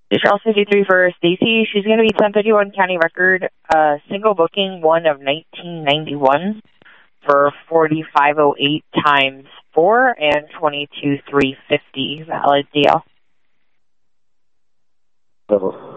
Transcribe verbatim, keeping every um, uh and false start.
Charles fifty-three for Stacy. She's going to be ten fifty-one county record, uh, single booking one of nineteen ninety-one for forty-five oh eight times four and twenty-two three fifty valid D L. Level.